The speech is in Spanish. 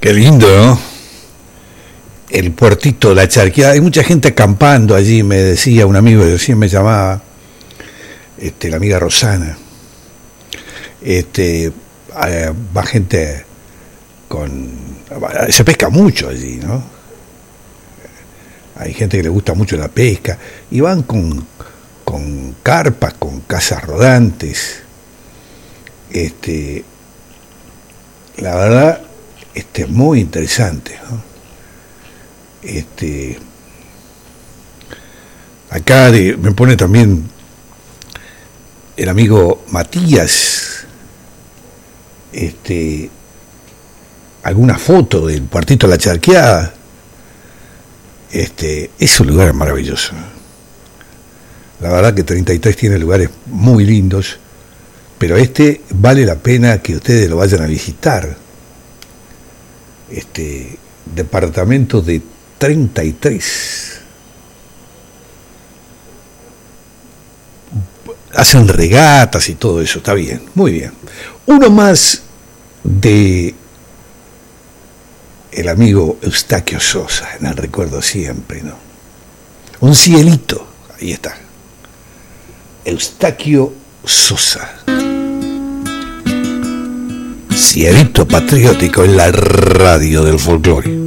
Qué lindo, ¿no? El puertito, la charqueada. Hay mucha gente acampando allí, me decía un amigo, recién me llamaba, la amiga Rosana. Va gente se pesca mucho allí, ¿no? Hay gente que le gusta mucho la pesca y van con carpas, con casas rodantes. La verdad, muy interesante, ¿no? Acá me pone también el amigo Matías, alguna foto del Puertito La Charqueada. Es un lugar maravilloso. La verdad que 33 tiene lugares muy lindos, pero vale la pena que ustedes lo vayan a visitar. Departamento de 33. Hacen regatas y todo eso, está bien, muy bien. Uno más de el amigo Eustaquio Sosa, en el recuerdo siempre, ¿no? Un cielito, ahí está. Eustaquio Sosa. Cielito patriótico en la radio del folclore.